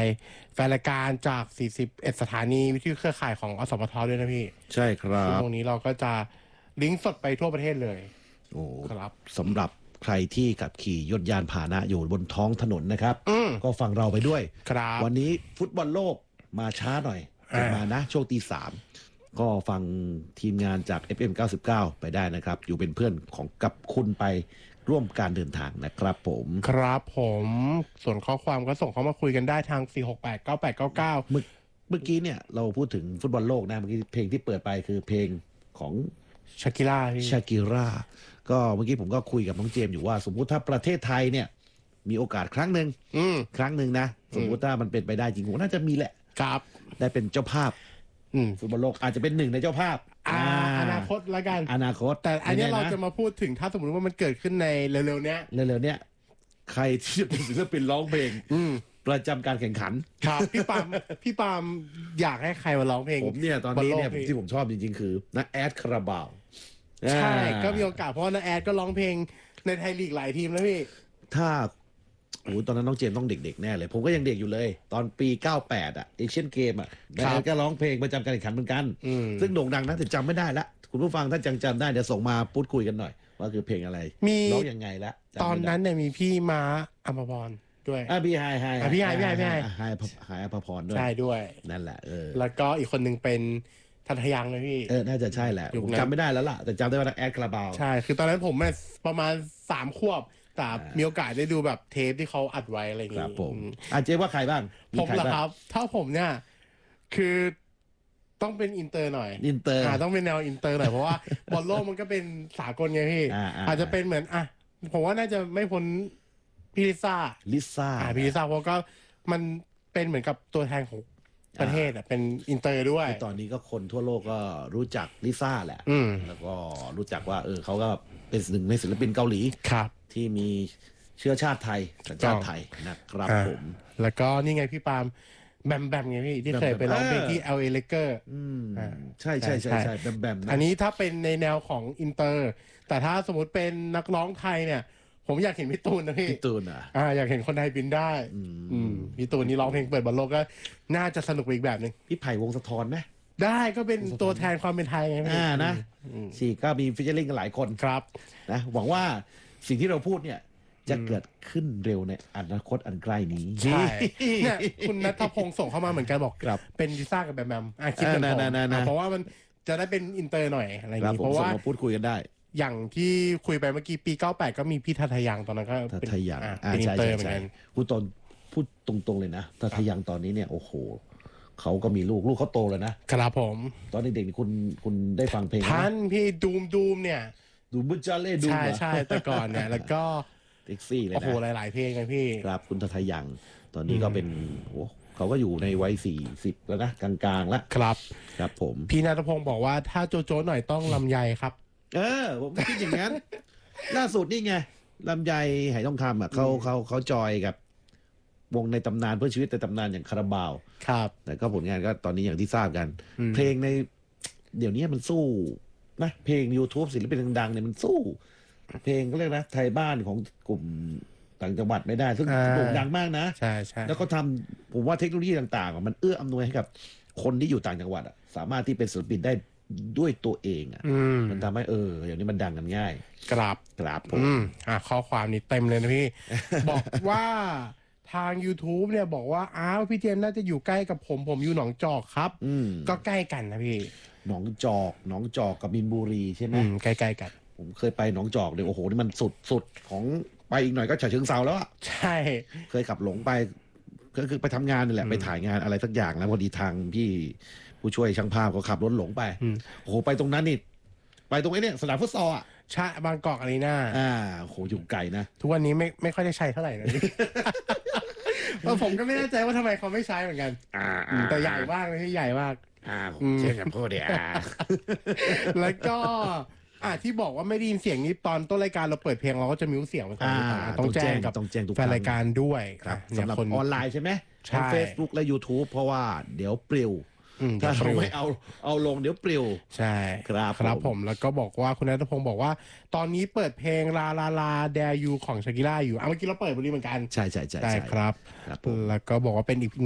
แฟนรายการจาก41สถานีวิทยุเครือข่ายของอสมทด้วยนะพี่ใช่ครับตรงนี้เราก็จะลิงก์สดไปทั่วประเทศเลยโอ้ครับสำหรับใครที่ขับขี่ยนต์ยานพาหนะอยู่บนท้องถนนนะครับก็ฟังเราไปด้วยครับวันนี้ฟุตบอลโลกมาช้าหน่อยจะมานะช่วงตี 3ก็ฟังทีมงานจาก FM 99 ไปได้นะครับอยู่เป็นเพื่อนของกับคุณไปร่วมการเดินทางนะครับผมครับผมส่วนข้อความก็ส่งเข้ามาคุยกันได้ทาง4689899 เมื่อกี้เนี่ยเราพูดถึงฟุตบอลโลกนะเมื่อกี้เพลงที่เปิดไปคือเพลงของชากิร่าก็เมื่อกี้ผมก็คุยกับน้องเจมส์อยู่ว่าสมมุติถ้าประเทศไทยเนี่ยมีโอกาสครั้งหนึ่งนะสมมุติถ้ามันเป็นไปได้จริงๆน่าจะมีแหละครับได้เป็นเจ้าภาพฟุตบอลโลกอาจจะเป็นหนึ่งในเจ้าภาอนาคตละกันอนาคตแต่อันนี้เราจะมาพูดถึงถ้าสมมติว่ามันเกิดขึ้นในเร็วๆเนี้ยใครที่จะเป็นศิลปินร้องเพลงประจำการแข่งขันครับพี่ปามอยากให้ใครมาร้องเพลงผมเนี่ยตอนนี้เนี่ยที่ผมชอบจริงๆคือนักแอดคาราบาวใช่ก็มีโอกาสเพราะว่านักแอดก็ร้องเพลงในไทยลีกหลายทีมแล้วพี่ถ้าตอนนั้นน้องเจมต้องเด็กๆแน่เลยผมก็ยังเด็กอยู่เลยตอนปี98เอเชียนเกมแล้วก็ร้องเพลงประจำการแข่งขันเหมือนกันซึ่งโด่งดังนะแต่จำไม่ได้ละคุณผู้ฟังถ้าจำได้เดี๋ยวส่งมาพูดคุยกันหน่อยว่าคือเพลงอะไรร้องยังไงละตอนนั้นเนี่ยมีพี่ม้าอัมพรด้วยพี่ไฮพี่ไฮอภพรด้วยใช่ด้วยนั่นแหละแล้วก็อีกคนนึงเป็นทัทยังเลยพี่น่าจะใช่แหละผมจำไม่ได้แล้วล่ะแต่จำได้ว่านักแอดคาราบาวใช่คือตอนนั้นผมประมาณ3 ขวบแต่มีโอกาสได้ดูแบบเทปที่เขาอัดไว้อะไรอย่างงี้ครับผมเจ๊ว่าใครบ้างผมเหรอครับถ้าผมเนี่ยคือต้องเป็นอินเตอร์หน่อยต้องเป็นแนวอินเตอร์หน่อยเพราะว่าบอลโลกมันก็เป็นสากลไงพี่อาจจะเป็นเหมือนผมว่าน่าจะไม่พ้นพี่ลิซ่าพี่ลิซ่าเพราะก็มันเป็นเหมือนกับตัวแทนของประเทศเป็นอินเตอร์ด้วยตอนนี้ก็คนทั่วโลกก็รู้จักลิซ่าแหละแล้วก็รู้จักว่าเขาก็เป็นหนึ่งในศิลปินเกาหลีที่มีเชื้อชาติไทยสัญชาติไทยนะครับผมแล้วก็นี่ไงพี่ปาล์มแบมไงพี่ที่เคยไปร้องเพลงที่ LA Lakers ใช่แบมอันนี้ถ้าเป็นในแนวของอินเตอร์แต่ถ้าสมมติเป็นนักร้องไทยเนี่ยผมอยากเห็นพี่ตูนนะพี่อยากเห็นคนไทยบินได้พี่ตูนนี่ร้องเพลงเปิดบอลโลกก็น่าจะสนุกอีกแบบหนึ่งพี่ไผ่วงศ์สะท้อนไหมได้ก็เป็นตัวแทนความเป็นไทยไงพี่นะก็มีฟิชเชอร์ลิงกันหลายคนครับนะหวังว่าสิ่งที่เราพูดเนี่ยจะเกิดขึ้นเร็วในอนาคตอันใกล้นี้ใช่เนี่ยคุณณัฐพงศ์ส่งเข้ามาเหมือนกันบอกเป็นลิซ่ากับแบมคิดเหมือนผมเพราะว่ามันจะได้เป็นอินเตอร์หน่อยอะไรอย่างนี้เพราะว่าพูดคุยกันได้อย่างที่คุยไปเมื่อกี้ปี98ก็มีพี่ทัทยังตอนนั้นก็เป็นอินเตอร์เหมือนกันพูดตรงๆเลยนะทัทยังตอนนี้เนี่ยโอ้โหเขาก็มีลูกเขาโตแล้วนะครับผมตอนเด็กๆคุณได้ฟังเพลงท่านพี่ดูมเนี่ยดูบุจาเล่ดูใช่แต่ก่อนเนี่ยแล้วก็เซ็กซี่เลยนะโอ้โหหลายๆเพลงไงพี่ครับคุณทัทยังตอนนี้ก็เป็นเขาก็อยู่ในวัย40แล้วนะกลางๆแล้วครับผมพี่ณัฐพงศ์บอกว่าถ้าโจหน่อยต้องลำไยครับผมคิดอย่างนั้นล่าสุดนี่ไงลำไยไหทองคำเขาจอยกับวงในตำนานเพื่อชีวิตในตำนานอย่างคาราบาวแต่ก็ผลงานก็ตอนนี้อย่างที่ทราบกันเพลงในเดี๋ยวนี้มันสู้นะเพลง YouTube ศิลปินดังๆเนี่ยมันสู้เพลงก็เรียกนะไทยบ้านของกลุ่มต่างจังหวัดไม่ได้ซึ่งโด่งดังมากนะใช่แล้วก็ทำผมว่าเทคโนโลยีต่างๆมันเอื้ออำนวยให้กับคนที่อยู่ต่างจังหวัดสามารถที่เป็นศิลปินได้ด้วยตัวเองมันทำให้อย่างนี้มันดังกันง่ายครับผมข้อความนี้เต็มเลยนะพี่ บอกว่าทาง YouTube เนี่ยบอกว่าพี่เจมส์น่าจะอยู่ใกล้กับผมอยู่หนองจอกครับก็ใกล้กันนะพี่หนองจอกกับมีนบุรีใช่ไหมใกล้ๆกันผมเคยไปหนองจอกเลยโอ้โหนี่มันสุดของไปอีกหน่อยก็ฉะเชิงเทราแล้วใช่เคยขับหลงไปก็คือไปทำงานนี่แหละไปถ่ายงานอะไรสักอย่างแล้วพอดีทางพี่ผู้ช่วยช่างภาพก็ขับรถหลงไปโอ้โหไปตรงนั้นนี่ไปตรงนี้เนี่ยสนามฟุตซอลใช่บางกอกอารีนาโหอยู่ไกลนะทุกวันนี้ไม่ค่อยได้ใช้เท่าไหร่นะผมก็ไม่แน่ใจว่าทำไมเขาไม่ใช้เหมือนกันแต่ใหญ่มากเลยที่ใหญ่มากเชื่อพูดเดี๋ยวแล้วก็ที่บอกว่าไม่ได้ยินเสียงนี้ตอนต้นรายการเราเปิดเพลงเราก็จะมิวเสียงต้องแจ้งกับแฟนรายการด้วยสำหรับออนไลน์ใช่ไหมทั้ง Facebook และ YouTube เพราะว่าเดี๋ยวปลิวถ้าเราไม่เอาลงเดี๋ยวปลิวใช่ครับผมแล้วก็บอกว่าคุณณัฐพงศ์บอกว่าตอนนี้เปิดเพลงลาแดยูของชากิร่าอยู่เมื่อกี้เราเปิดบริเหมือนกันใช่ครับแล้วก็บอกว่าเป็นอีก